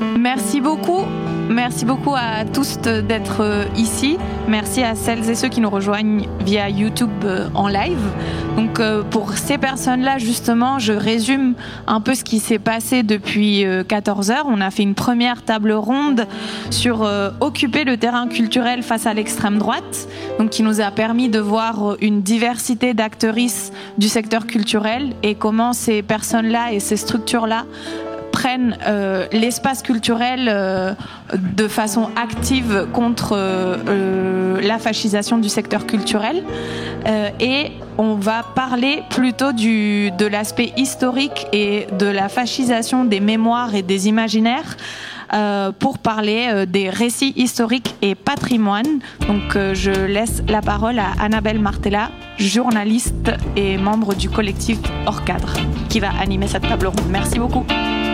Merci beaucoup. Merci beaucoup à tous d'être ici. Merci à celles et ceux qui nous rejoignent via YouTube en live. Donc pour ces personnes-là, justement, je résume un peu ce qui s'est passé depuis 14 heures. On a fait une première table ronde sur occuper le terrain culturel face à l'extrême droite, donc qui nous a permis de voir une diversité d'actrices du secteur culturel et comment ces personnes-là et ces structures-là prennent l'espace culturel de façon active contre la fascisation du secteur culturel. Et on va parler plutôt de l'aspect historique et de la fascisation des mémoires et des imaginaires pour parler des récits historiques et patrimoine. Donc je laisse la parole à Annabelle Martella, journaliste et membre du collectif Hors Cadre, qui va animer cette table ronde. Merci beaucoup.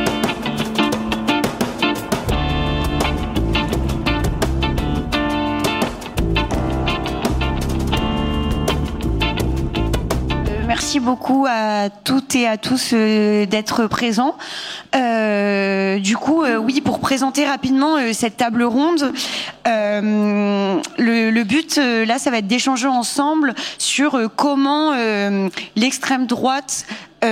Merci beaucoup à toutes et à tous d'être présents. Du coup, oui, pour présenter rapidement cette table ronde, le but, là, ça va être d'échanger ensemble sur comment l'extrême droite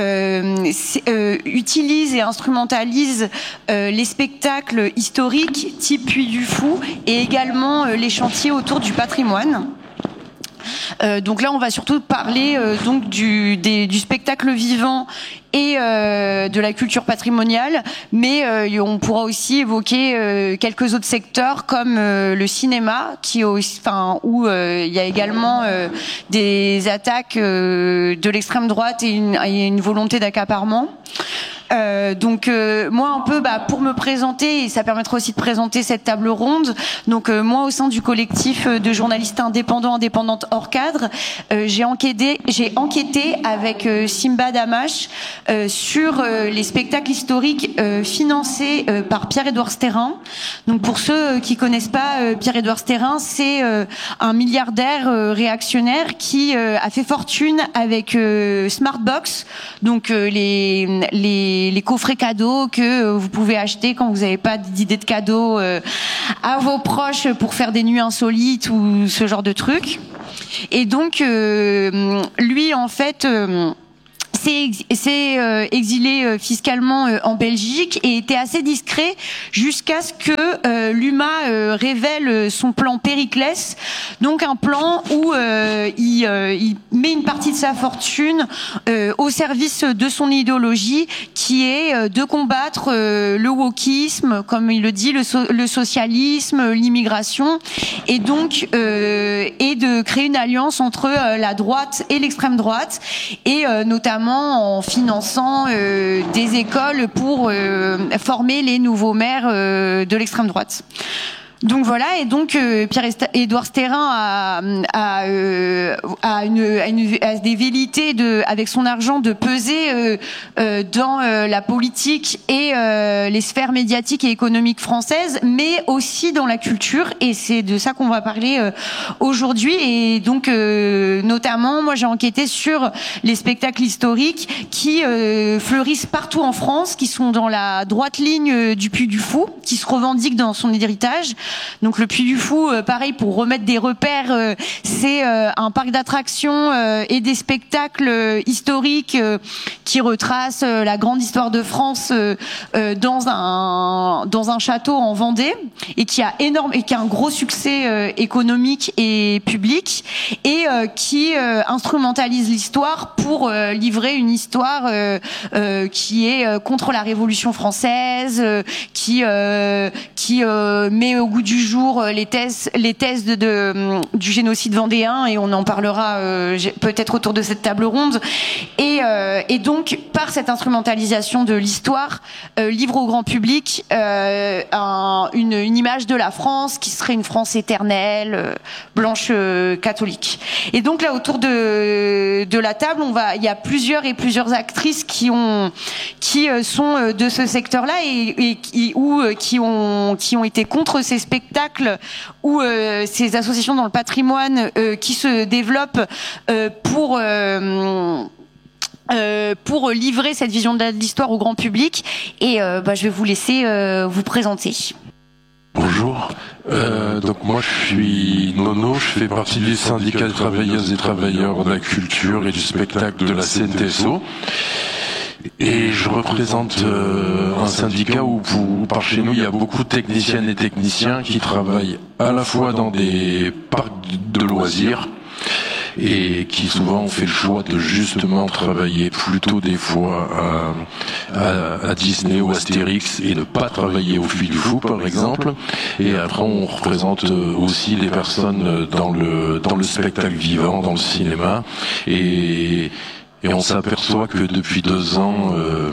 utilise et instrumentalise les spectacles historiques type Puy du Fou et également les chantiers autour du patrimoine. Donc là, on va surtout parler donc du spectacle vivant et de la culture patrimoniale, mais on pourra aussi évoquer quelques autres secteurs comme le cinéma, où il y a également des attaques de l'extrême droite et une volonté d'accaparement. Donc moi un peu pour me présenter, et ça permettra aussi de présenter cette table ronde, donc moi au sein du collectif de journalistes indépendantes hors cadre, j'ai enquêté avec Simba Damash sur les spectacles historiques financés par Pierre-Édouard Sterrin. Donc pour ceux qui connaissent pas Pierre-Édouard Sterrin, c'est un milliardaire réactionnaire qui a fait fortune avec Smartbox, donc les coffrets cadeaux que vous pouvez acheter quand vous n'avez pas d'idée de cadeau à vos proches pour faire des nuits insolites ou ce genre de trucs. Et donc lui en fait s'est exilé fiscalement en Belgique et était assez discret jusqu'à ce que l'UMA révèle son plan Périclès, donc un plan où il met une partie de sa fortune au service de son idéologie, qui est de combattre le wokisme, comme il le dit, le socialisme, l'immigration, et donc et de créer une alliance entre la droite et l'extrême droite, et notamment en finançant des écoles pour former les nouveaux maires de l'extrême droite. Donc voilà, et donc Pierre-Édouard Sterrin a des velléités avec son argent de peser dans la politique et les sphères médiatiques et économiques françaises, mais aussi dans la culture, et c'est de ça qu'on va parler aujourd'hui. Et donc notamment, moi j'ai enquêté sur les spectacles historiques qui fleurissent partout en France, qui sont dans la droite ligne du Puy du Fou, qui se revendique dans son héritage. Donc le Puy du Fou, pareil, pour remettre des repères, c'est un parc d'attractions et des spectacles historiques qui retracent la grande histoire de France dans un château en Vendée, et qui a un gros succès économique et public, et qui instrumentalise l'histoire pour livrer une histoire qui est contre la Révolution française, qui met au goût du jour les thèses du génocide vendéen, et on en parlera peut-être autour de cette table ronde, et donc par cette instrumentalisation de l'histoire livre au grand public une image de la France qui serait une France éternelle, blanche, catholique. Et donc là, autour de la table, il y a plusieurs actrices qui sont de ce secteur-là et qui ont été contre ces spectacles ou ces associations dans le patrimoine qui se développent pour livrer cette vision de l'histoire au grand public. Et je vais vous laisser vous présenter. Bonjour, donc moi je suis Nono, je fais partie du syndicat des travailleuses et travailleurs de la culture et du spectacle de la CNTSO. Et je représente un syndicat où par chez nous il y a beaucoup de techniciennes et techniciens qui travaillent à la fois dans des parcs de loisirs et qui souvent ont fait le choix de justement travailler plutôt des fois à Disney ou Astérix et ne pas travailler au Puy du Fou par exemple. Et après on représente aussi les personnes dans le spectacle vivant, dans le cinéma, et on s'aperçoit que depuis 2 ans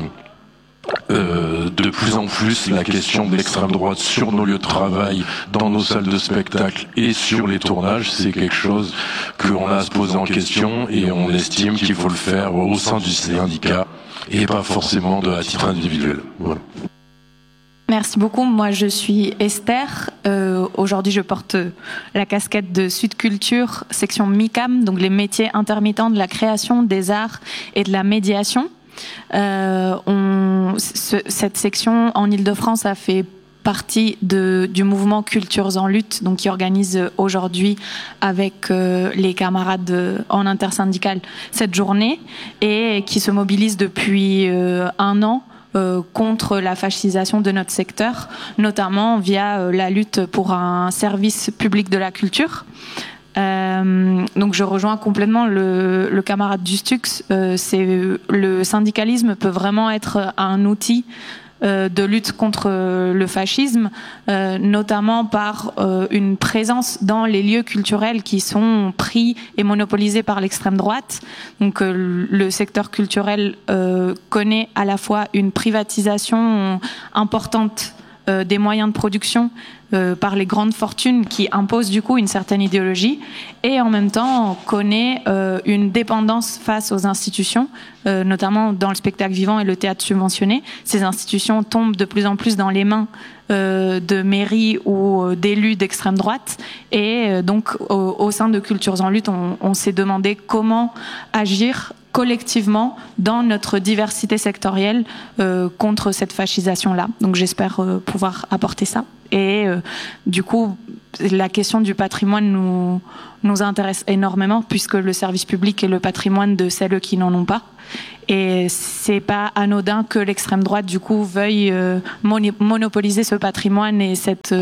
de plus en plus la question de l'extrême droite sur nos lieux de travail, dans nos salles de spectacle et sur les tournages, c'est quelque chose qu'on a à se poser en question, et on estime qu'il faut le faire au sein du syndicat et pas forcément à titre individuel. Voilà. Merci beaucoup. Moi, je suis Esther. Aujourd'hui, je porte la casquette de Sud Culture, section MICAM, donc les métiers intermittents de la création, des arts et de la médiation. Cette section en Île-de-France a fait partie du mouvement Cultures en lutte, donc qui organise aujourd'hui avec les camarades en intersyndical cette journée, et qui se mobilise depuis 1 an contre la fascisation de notre secteur, notamment via la lutte pour un service public de la culture. Donc je rejoins complètement le camarade du Stux. Le syndicalisme peut vraiment être un outil de lutte contre le fascisme, notamment par une présence dans les lieux culturels qui sont pris et monopolisés par l'extrême droite. Donc le secteur culturel connaît à la fois une privatisation importante des moyens de production par les grandes fortunes qui imposent du coup une certaine idéologie, et en même temps on connaît une dépendance face aux institutions, notamment dans le spectacle vivant et le théâtre subventionné. Ces institutions tombent de plus en plus dans les mains de mairies ou d'élus d'extrême droite, et donc au sein de Cultures en lutte on s'est demandé comment agir collectivement dans notre diversité sectorielle contre cette fascisation-là. Donc j'espère pouvoir apporter ça. Et du coup, la question du patrimoine nous intéresse énormément, puisque le service public est le patrimoine de celles qui n'en ont pas. Et c'est pas anodin que l'extrême droite du coup veuille monopoliser ce patrimoine et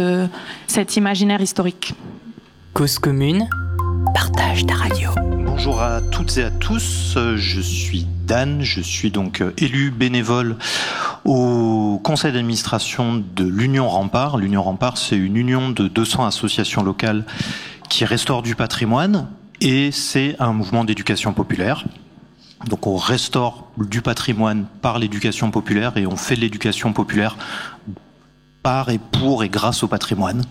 cet imaginaire historique. Cause commune, partage ta radio. Bonjour à toutes et à tous, je suis Dan, je suis donc élu bénévole au conseil d'administration de l'Union Rempart. L'Union Rempart, c'est une union de 200 associations locales qui restaurent du patrimoine, et c'est un mouvement d'éducation populaire. Donc on restaure du patrimoine par l'éducation populaire, et on fait de l'éducation populaire par et pour et grâce au patrimoine.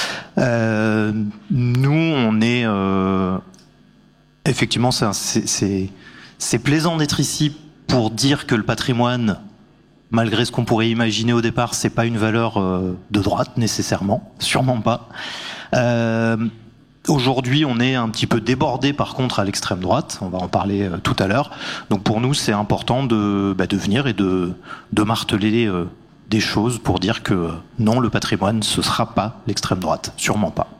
Nous, on est... effectivement, c'est plaisant d'être ici pour dire que le patrimoine, malgré ce qu'on pourrait imaginer au départ, c'est pas une valeur de droite nécessairement, sûrement pas. Aujourd'hui, on est un petit peu débordé par contre à l'extrême droite, on va en parler tout à l'heure. Donc pour nous, c'est important de venir et de marteler des choses pour dire que non, le patrimoine, ce sera pas l'extrême droite, sûrement pas.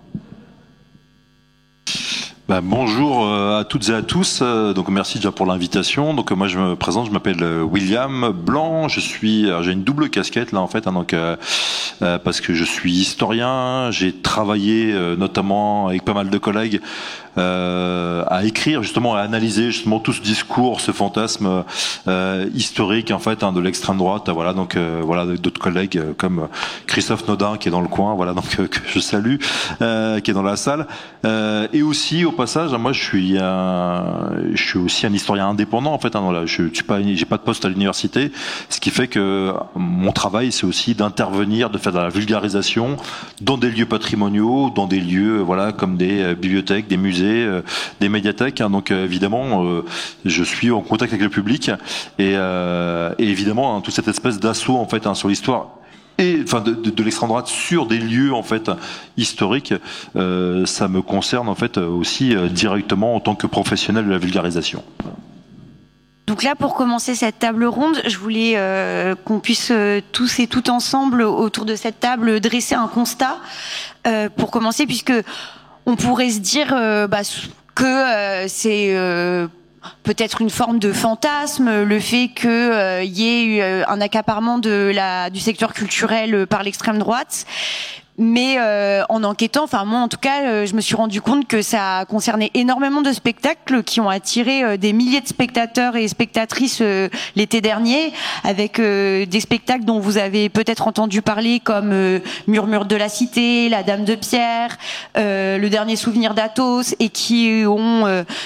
Bonjour à toutes et à tous. Donc merci déjà pour l'invitation. Donc moi je me présente, je m'appelle William Blanc. J'ai une double casquette là en fait, parce que je suis historien. J'ai travaillé notamment avec pas mal de collègues à écrire justement, à analyser justement tout ce discours, ce fantasme historique en fait de l'extrême droite. Voilà, donc voilà, d'autres collègues comme Christophe Nodin qui est dans le coin, voilà, donc que je salue, qui est dans la salle, et aussi au passage, moi je suis aussi un historien indépendant en fait. J'ai pas de poste à l'université, ce qui fait que mon travail c'est aussi d'intervenir, de faire de la vulgarisation dans des lieux patrimoniaux, dans des lieux voilà comme des bibliothèques, des musées, des médiathèques. Donc évidemment, je suis en contact avec le public, et évidemment toute cette espèce d'assaut en fait sur l'histoire et enfin de l'extrême droite sur des lieux en fait historiques, ça me concerne en fait aussi directement en tant que professionnel de la vulgarisation. Donc là, pour commencer cette table ronde, je voulais qu'on puisse tous et toutes ensemble autour de cette table dresser un constat pour commencer, puisque on pourrait se dire que c'est peut-être une forme de fantasme, le fait qu'il y ait eu un accaparement du secteur culturel par l'extrême droite. Mais en enquêtant, enfin moi en tout cas, je me suis rendu compte que ça concernait énormément de spectacles qui ont attiré des milliers de spectateurs et spectatrices l'été dernier, avec des spectacles dont vous avez peut-être entendu parler comme Murmure de la Cité, La Dame de Pierre, Le Dernier Souvenir d'Athos, et qui ont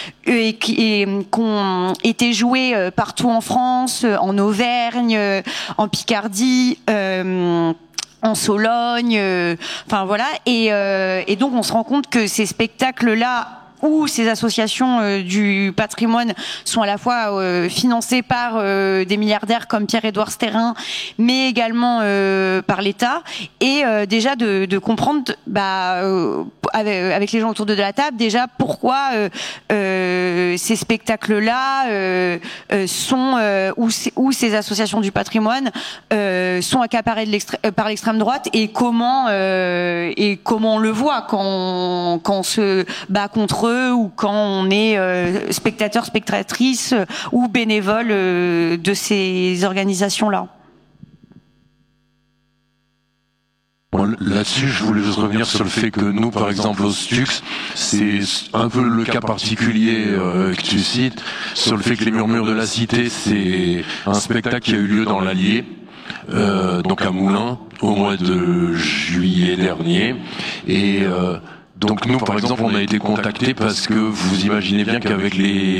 été joués partout en France, en Auvergne, en Picardie. En Sologne, enfin voilà, et donc on se rend compte que ces spectacles-là où ces associations du patrimoine sont à la fois financées par des milliardaires comme Pierre-Édouard Stérin, mais également par l'État, et déjà de comprendre avec les gens autour de la table déjà pourquoi ces spectacles-là sont où ces associations du patrimoine sont accaparées par l'extrême droite, et comment on le voit quand on se bat contre eux, ou quand on est spectateur, spectatrice ou bénévole de ces organisations-là. Bon, là-dessus, je voulais juste revenir sur le fait que nous, par exemple, au Stux, c'est un peu le cas particulier que tu cites, sur le fait que les Murmures de la Cité, c'est un spectacle qui a eu lieu dans l'Allier, donc à Moulins, au mois de juillet dernier, et donc nous, par exemple, on a été contactés parce que vous imaginez bien qu'avec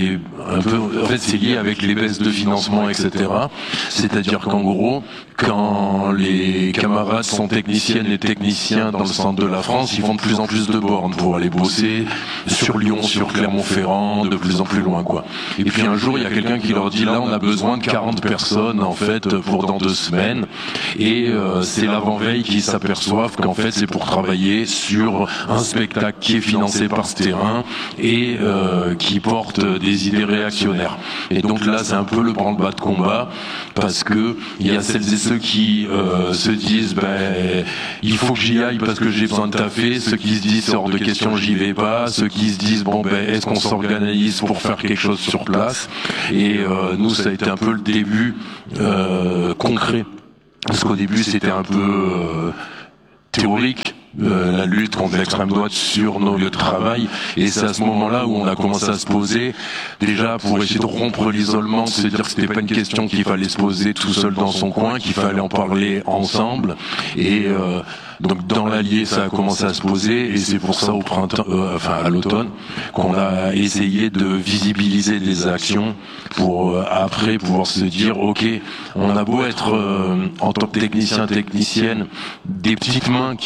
en fait, c'est lié avec les baisses de financement, etc. C'est-à-dire qu'en gros, quand les camarades sont techniciennes et techniciens dans le centre de la France, ils font de plus en plus de bornes pour aller bosser sur Lyon, sur Clermont-Ferrand, de plus en plus loin, quoi. Et puis un jour, il y a quelqu'un qui leur dit, là, on a besoin de 40 personnes, en fait, pour dans 2 semaines. Et c'est l'avant-veille qu'ils s'aperçoivent qu'en fait, c'est pour travailler sur un spectacle qui est financé par ce terrain et qui porte des idées réactionnaires. Et donc là, c'est un peu le branle-bas de combat, parce que il y a celles et ceux qui se disent il faut que j'y aille parce que j'ai besoin de taffer, ceux qui se disent c'est hors de question, j'y vais pas, ceux qui se disent est-ce qu'on s'organise pour faire quelque chose sur place. Et nous, ça a été un peu le début concret, parce qu'au début c'était un peu théorique, la lutte contre l'extrême droite sur nos lieux de travail, et c'est à ce moment-là où on a commencé à se poser, déjà pour essayer de rompre l'isolement, de se dire que c'était pas une question qu'il fallait se poser tout seul dans son coin, qu'il fallait en parler ensemble, et donc dans l'Allier ça a commencé à se poser, et c'est pour ça au printemps, à l'automne, qu'on a essayé de visibiliser les actions pour après pouvoir se dire ok, on a beau être en tant que technicien, technicienne, des petites mains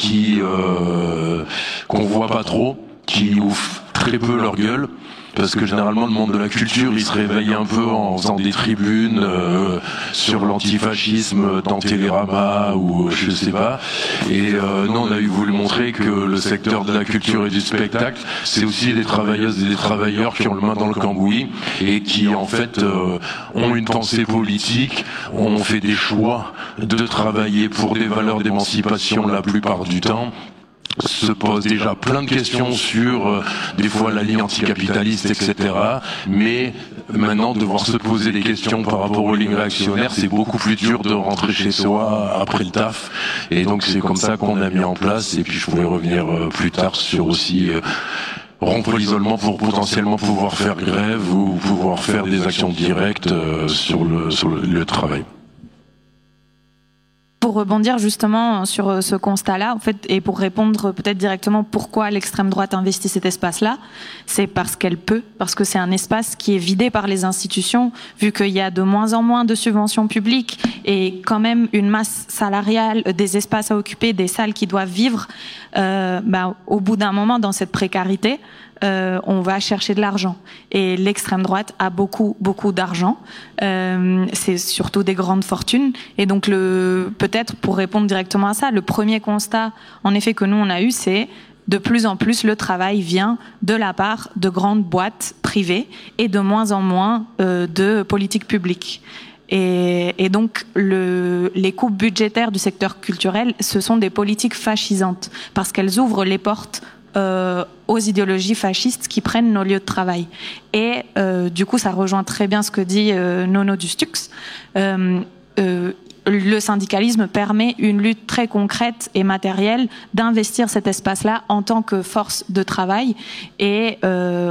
qu'on voit pas trop, qui ouvrent très peu leur gueule, parce que généralement le monde de la culture il se réveille un peu en faisant des tribunes sur l'antifascisme dans Télérama ou je sais pas, et nous on a voulu montrer que le secteur de la culture et du spectacle c'est aussi des travailleuses et des travailleurs qui ont le main dans le cambouis et qui en fait ont une pensée politique, ont fait des choix de travailler pour des valeurs d'émancipation la plupart du temps, se pose déjà plein de questions sur des fois la ligne anticapitaliste, etc. Mais maintenant, devoir se poser des questions par rapport aux lignes réactionnaires, c'est beaucoup plus dur de rentrer chez soi après le taf. Et donc c'est comme ça qu'on a mis en place. Et puis je pourrais revenir plus tard sur aussi rompre l'isolement pour potentiellement pouvoir faire grève ou pouvoir faire des actions directes sur le travail. Pour rebondir justement sur ce constat-là, en fait, et pour répondre peut-être directement pourquoi l'extrême droite investit cet espace-là, c'est parce qu'elle peut, parce que c'est un espace qui est vidé par les institutions, vu qu'il y a de moins en moins de subventions publiques et quand même une masse salariale, des espaces à occuper, des salles qui doivent vivre. Au bout d'un moment, dans cette précarité, on va chercher de l'argent. Et l'extrême droite a beaucoup d'argent. C'est surtout des grandes fortunes. Et donc, peut-être pour répondre directement à ça, le premier constat, en effet, que nous on a eu, c'est de plus en plus le travail vient de la part de grandes boîtes privées et de moins en moins de politiques publiques. Et donc les coupes budgétaires du secteur culturel, ce sont des politiques fascisantes parce qu'elles ouvrent les portes aux idéologies fascistes qui prennent nos lieux de travail. Et du coup, ça rejoint très bien ce que dit Nono Dustux. Le syndicalisme permet une lutte très concrète et matérielle d'investir cet espace-là en tant que force de travail. Et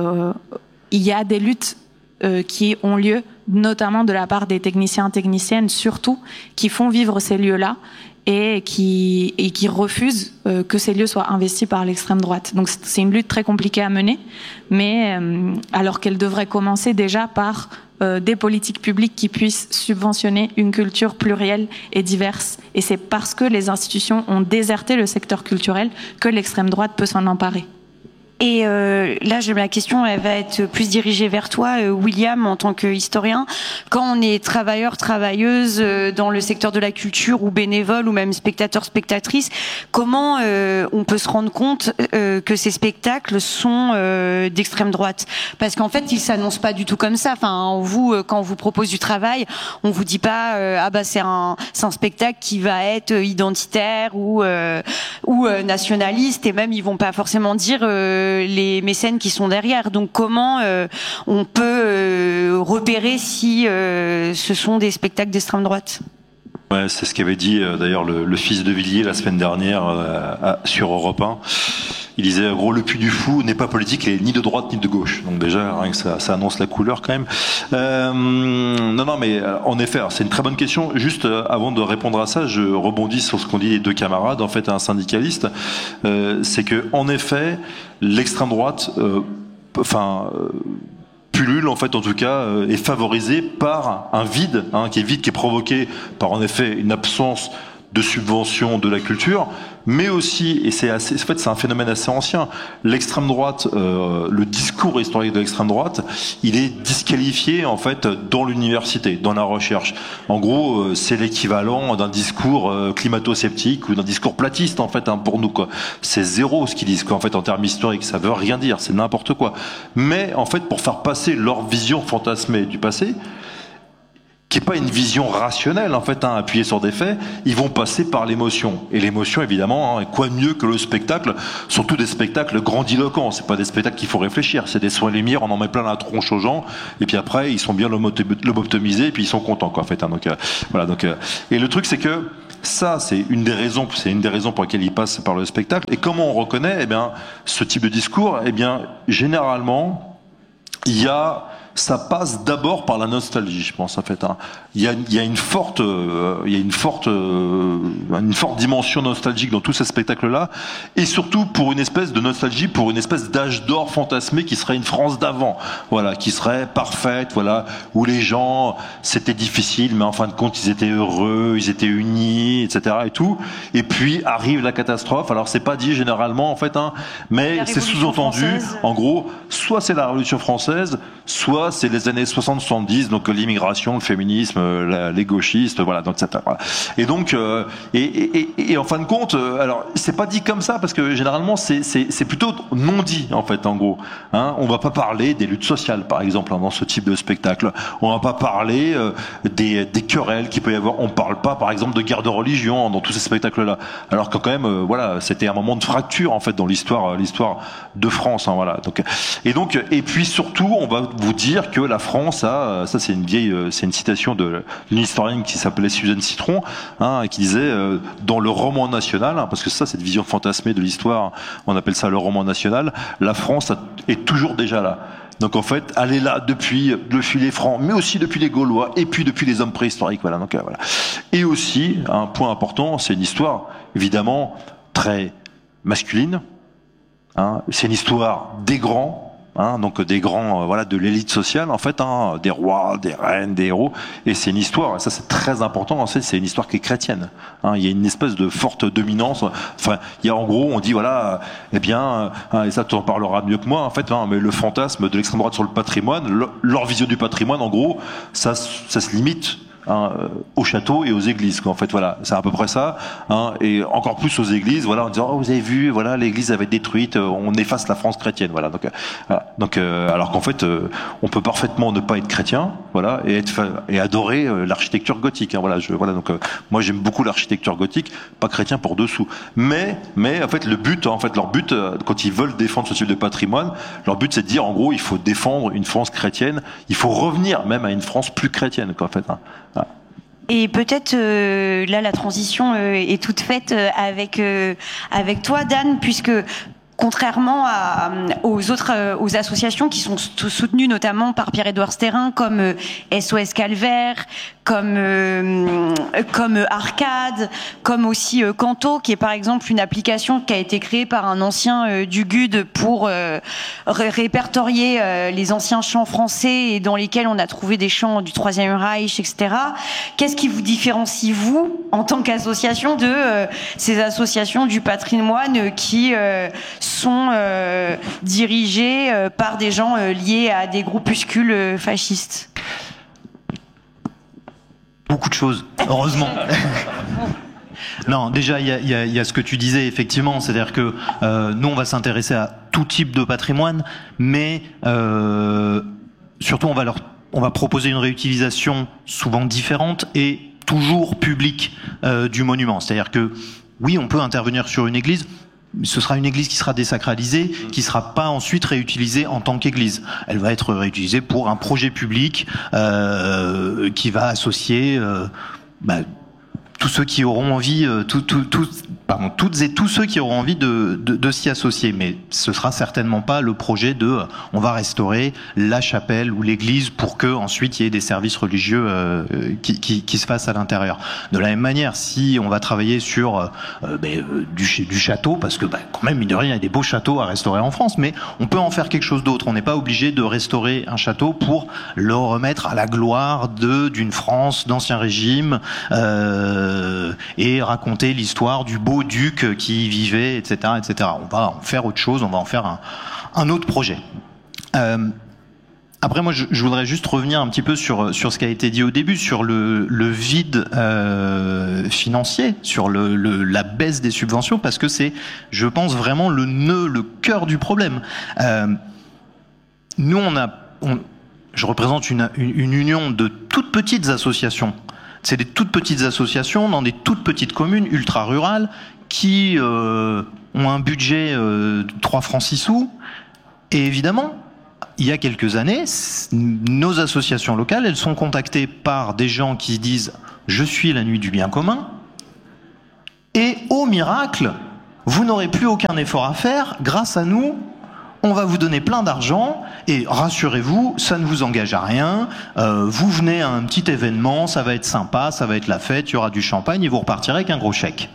il y a des luttes qui ont lieu, notamment de la part des techniciens, techniciennes surtout, qui font vivre ces lieux-là et qui refusent que ces lieux soient investis par l'extrême droite. Donc c'est une lutte très compliquée à mener, mais alors qu'elle devrait commencer déjà par des politiques publiques qui puissent subventionner une culture plurielle et diverse. Et c'est parce que les institutions ont déserté le secteur culturel que l'extrême droite peut s'en emparer. Et là, la question elle va être plus dirigée vers toi, William, en tant qu'historien. Quand on est travailleur, travailleuse dans le secteur de la culture ou bénévole ou même spectateur, spectatrice, comment on peut se rendre compte que ces spectacles sont d'extrême droite? Parce qu'en fait, ils s'annoncent pas du tout comme ça. Enfin, vous, quand on vous propose du travail, on vous dit pas c'est un spectacle qui va être identitaire ou nationaliste, et même ils vont pas forcément dire les mécènes qui sont derrière. Donc comment on peut repérer si ce sont des spectacles d'extrême droite? Ouais, c'est ce qu'avait dit d'ailleurs le fils de Villiers la semaine dernière sur Europe 1. Il disait, gros, le Puy du Fou n'est pas politique, il est ni de droite ni de gauche. Donc déjà, rien que ça annonce la couleur quand même. Non, mais en effet, c'est une très bonne question. Juste avant de répondre à ça, je rebondis sur ce qu'ont dit les deux camarades, en fait, un syndicaliste. C'est que, en effet, l'extrême droite, pullule, en fait, en tout cas, est favorisée par un vide, qui est provoqué par, en effet, une absence de subvention de la culture, mais aussi, et c'est un phénomène assez ancien, l'extrême droite, le discours historique de l'extrême droite, il est disqualifié en fait dans l'université, dans la recherche. En gros, c'est l'équivalent d'un discours climato-sceptique ou d'un discours platiste en fait pour nous quoi. C'est zéro ce qu'ils disent quoi, en fait en termes historiques, ça veut rien dire, c'est n'importe quoi. Mais en fait, pour faire passer leur vision fantasmée du passé, qui est pas une vision rationnelle en fait, appuyée sur des faits, ils vont passer par l'émotion. Et l'émotion, évidemment, quoi mieux que le spectacle, surtout des spectacles grandiloquents. C'est pas des spectacles qu'il faut réfléchir, c'est des soins et lumière, on en met plein la tronche aux gens, et puis après ils sont bien lobotomisés, et puis ils sont contents quoi en fait. Donc voilà. Donc et le truc c'est que ça, c'est une des raisons pour lesquelles ils passent par le spectacle. Et comment on reconnaît, ce type de discours, généralement, ça passe d'abord par la nostalgie, je pense en fait. Il y a une forte dimension nostalgique dans tous ces spectacles-là, et surtout pour une espèce de nostalgie, pour une espèce d'âge d'or fantasmé qui serait une France d'avant, voilà, qui serait parfaite, voilà, où les gens c'était difficile, mais en fin de compte ils étaient heureux, ils étaient unis, etc. et tout. Et puis arrive la catastrophe. Alors c'est pas dit généralement en fait, mais c'est sous-entendu. En gros, soit c'est la Révolution française, soit c'est les années 60-70, donc l'immigration, le féminisme, les gauchistes, voilà, donc etc. Et donc, et en fin de compte, alors c'est pas dit comme ça parce que généralement c'est plutôt non dit en fait, en gros. On va pas parler des luttes sociales, par exemple, dans ce type de spectacle. On va pas parler des querelles qu'il peut y avoir. On parle pas, par exemple, de guerre de religion dans tous ces spectacles-là. Alors que quand même, voilà, c'était un moment de fracture en fait dans l'histoire de France, voilà. Donc, et puis surtout, on va vous dire que la France a, ça c'est une citation d'une historienne qui s'appelait Suzanne Citron, qui disait dans le roman national, parce que ça, cette vision fantasmée de l'histoire, on appelle ça le roman national, la France est toujours déjà là. Donc en fait, elle est là depuis les Francs, mais aussi depuis les Gaulois, et puis depuis les hommes préhistoriques. Voilà. Donc voilà. Et aussi, un point important, c'est une histoire évidemment très masculine. C'est une histoire des grands. Donc des grands, voilà, de l'élite sociale en fait, des rois, des reines, des héros, et c'est une histoire, et ça c'est très important, c'est une histoire qui est chrétienne. Il y a une espèce de forte dominance. Enfin, il y a en gros, on dit voilà, et ça tu en parleras mieux que moi en fait, mais le fantasme de l'extrême droite sur le patrimoine, leur vision du patrimoine, en gros, ça se limite aux châteaux et aux églises, quoi. En fait, voilà, c'est à peu près ça, et encore plus aux églises, voilà, en disant, oh, vous avez vu, voilà, l'église avait été détruite, on efface la France chrétienne, voilà. Donc, alors qu'en fait, on peut parfaitement ne pas être chrétien, voilà, et adorer l'architecture gothique, voilà. Donc, moi, j'aime beaucoup l'architecture gothique, pas chrétien pour dessous, mais en fait, leur but, quand ils veulent défendre ce type de patrimoine, leur but, c'est de dire, en gros, il faut défendre une France chrétienne, il faut revenir même à une France plus chrétienne, quoi, en fait. Voilà. Et peut-être là la transition est toute faite avec toi, Dan, puisque contrairement aux associations qui sont soutenues notamment par Pierre-Édouard Sterrin, comme SOS Calvaire, comme Arcade, comme aussi Canto, qui est par exemple une application qui a été créée par un ancien du GUD pour répertorier les anciens chants français et dans lesquels on a trouvé des chants du Troisième Reich, etc. Qu'est-ce qui vous différencie, vous, en tant qu'association, de ces associations du patrimoine qui sont dirigées par des gens liés à des groupuscules fascistes? Beaucoup de choses, heureusement. Non, déjà, il y a ce que tu disais, effectivement, c'est-à-dire que nous, on va s'intéresser à tout type de patrimoine, mais surtout, on va proposer une réutilisation souvent différente et toujours publique du monument. C'est-à-dire que, oui, on peut intervenir sur une église, ce sera une église qui sera désacralisée, qui sera pas ensuite réutilisée en tant qu'église. Elle va être réutilisée pour un projet public qui va associer tous ceux qui auront envie, toutes et tous ceux qui auront envie de s'y associer. Mais ce sera certainement pas le projet de on va restaurer la chapelle ou l'église pour que ensuite il y ait des services religieux qui se fassent à l'intérieur. De la même manière, si on va travailler sur du château, parce que quand même mine de rien il y a des beaux châteaux à restaurer en France, mais on peut en faire quelque chose d'autre. On n'est pas obligé de restaurer un château pour le remettre à la gloire d'une France d'Ancien Régime. Et raconter l'histoire du beau duc qui y vivait, etc., etc. On va en faire autre chose, on va en faire un autre projet. Après, moi, je voudrais juste revenir un petit peu sur ce qui a été dit au début, sur le vide financier, sur la baisse des subventions, parce que c'est, je pense, vraiment le cœur du problème. Nous, je représente une union de toutes petites associations. C'est des toutes petites associations dans des toutes petites communes ultra-rurales qui ont un budget de 3 francs 6 sous. Et évidemment, il y a quelques années, nos associations locales, elles sont contactées par des gens qui disent « Je suis la nuit du bien commun » et au miracle, vous n'aurez plus aucun effort à faire, grâce à nous, on va vous donner plein d'argent et rassurez-vous, ça ne vous engage à rien. Vous venez à un petit événement, ça va être sympa, ça va être la fête, il y aura du champagne et vous repartirez avec un gros chèque.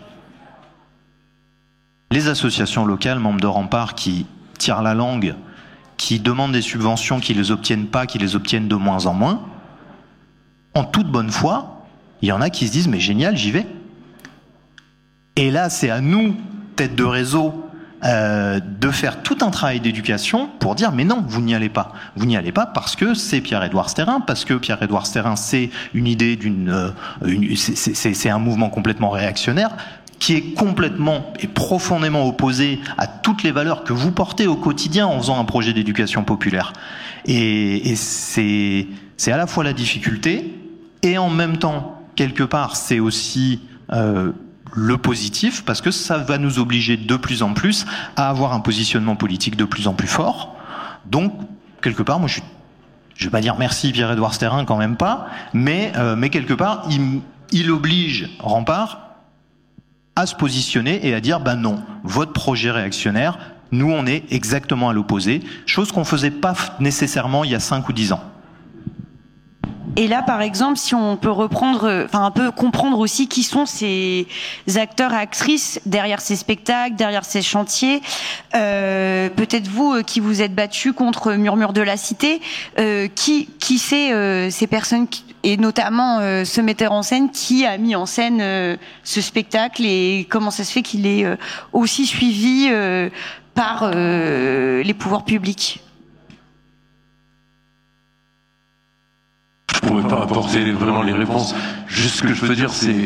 Les associations locales, membres de Rempart, qui tirent la langue, qui demandent des subventions, qui les obtiennent pas, qui les obtiennent de moins en moins, en toute bonne foi, il y en a qui se disent mais génial, j'y vais. Et là, c'est à nous, tête de réseau, de faire tout un travail d'éducation pour dire mais non, vous n'y allez pas. Vous n'y allez pas parce que c'est Pierre-Édouard Sterrin, parce que Pierre-Édouard Sterrin c'est une idée c'est un mouvement complètement réactionnaire qui est complètement et profondément opposé à toutes les valeurs que vous portez au quotidien en faisant un projet d'éducation populaire. Et c'est à la fois la difficulté et en même temps quelque part c'est aussi le positif, parce que ça va nous obliger de plus en plus à avoir un positionnement politique de plus en plus fort. Donc, quelque part, moi, je vais pas dire merci Pierre-Édouard Sterrin, quand même pas, mais quelque part, il oblige Rempart à se positionner et à dire, ben non, votre projet réactionnaire, nous, on est exactement à l'opposé, chose qu'on faisait pas nécessairement il y a 5 ou 10 ans. Et là, par exemple, si on peut reprendre, un peu comprendre aussi qui sont ces acteurs et actrices derrière ces spectacles, derrière ces chantiers. Peut-être vous qui vous êtes battus contre Murmure de la Cité, qui c'est ces personnes et notamment ce metteur en scène qui a mis en scène ce spectacle et comment ça se fait qu'il est aussi suivi par les pouvoirs publics? pourrais pas apporter vraiment les réponses. Juste ce que je peux dire, c'est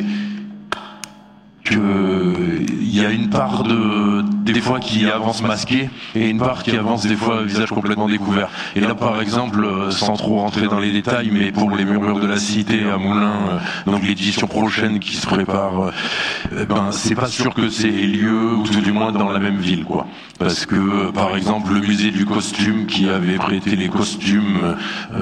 que il y a une part des fois qui avance masquée et une part qui avance des fois visage complètement découvert. Et là, par exemple, sans trop rentrer dans les détails, mais pour les Murmures de la Cité à Moulins, donc l'édition prochaine qui se prépare, c'est pas sûr que c'est lieu, ou tout du moins dans la même ville, quoi. Parce que, par exemple, le musée du costume qui avait prêté les costumes,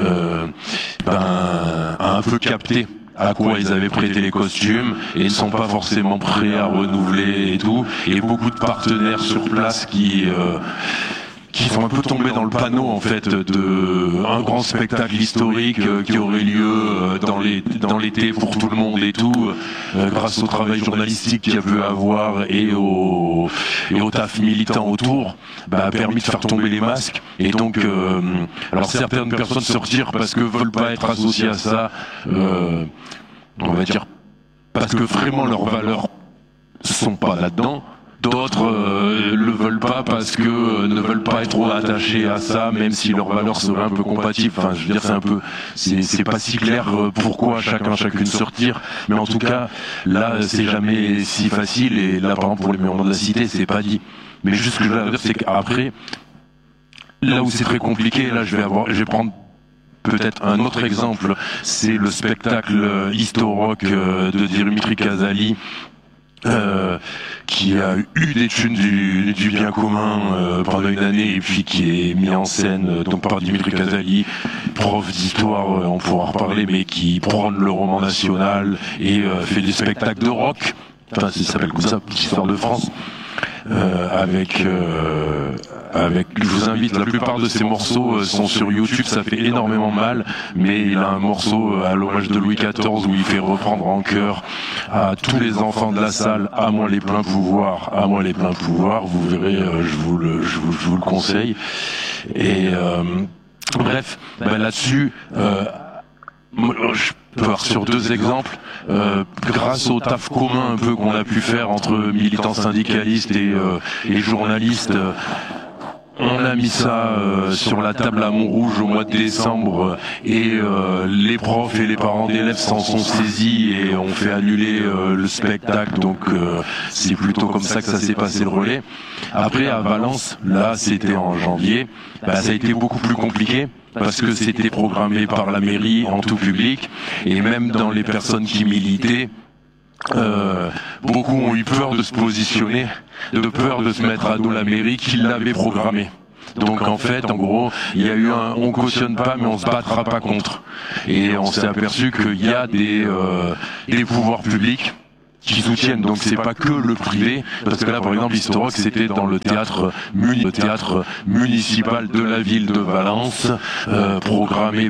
a un peu capté à quoi ils avaient prêté les costumes et ne sont pas forcément prêts à renouveler et tout. Et beaucoup de partenaires sur place qui sont un peu tombés dans le panneau en fait de un grand spectacle historique qui aurait lieu dans l'été pour tout le monde et tout, grâce au travail journalistique qu'il y a pu avoir et au taf militant autour, a permis de faire tomber les masques. Et donc alors certaines personnes se retirent parce que veulent pas être associées à ça, on va dire parce que vraiment leurs valeurs sont pas là-dedans. D'autres le veulent pas parce que ne veulent pas être trop attachés à ça, même si leurs valeurs seraient un peu compatibles. Enfin, je veux dire, c'est pas si clair pourquoi chacune se retire. Mais en tout cas, là, c'est jamais si facile. Et là, par exemple, pour les Murmures de la Cité, c'est pas dit. Mais juste ce que je veux dire, c'est qu'après, là où c'est très compliqué, là, je vais prendre peut-être un autre exemple. C'est le spectacle Histo-Rock de Dimitri Casali. Qui a eu des thunes du bien commun pendant une année et puis qui est mis en scène donc par Dimitri Casali, prof d'histoire, on pourra en reparler, mais qui prône le roman national et fait des spectacles de rock, enfin ça s'appelle comme ça, Histoire de France, avec je vous invite, la plupart de ces morceaux sont sur YouTube, ça fait énormément mal, mais il a un morceau à l'hommage de Louis XIV où il fait reprendre en chœur à tous les enfants de la salle, à moi les pleins pouvoirs, à moi les pleins pouvoirs, vous verrez, je vous le conseille. Et bref, là-dessus, je pars sur deux exemples. Grâce au taf commun un peu qu'on a pu faire entre militants syndicalistes et journalistes, on a mis ça sur la table à Montrouge au mois de décembre et les profs et les parents d'élèves s'en sont saisis et ont fait annuler le spectacle. Donc c'est plutôt comme ça que ça s'est passé le relais. Après à Valence, là c'était en janvier, ça a été beaucoup plus compliqué parce que c'était programmé par la mairie en tout public et même dans les personnes qui militaient, beaucoup ont eu peur de se positionner, de peur de se mettre à dos la mairie qui l'avait programmé. Donc en fait, en gros, il y a eu on cautionne pas, mais on se battra pas contre. Et on s'est aperçu qu'il y a des pouvoirs publics qui soutiennent, donc c'est pas que le privé, parce que là par exemple Histo-Rock c'était dans le théâtre municipal de la ville de Valence, programmé